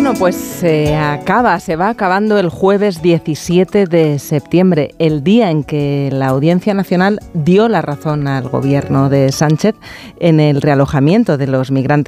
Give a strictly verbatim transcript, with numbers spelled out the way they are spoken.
Bueno, pues se acaba, se va acabando el jueves diecisiete de septiembre, el día en que la Audiencia Nacional dio la razón al gobierno de Sánchez en el realojamiento de los migrantes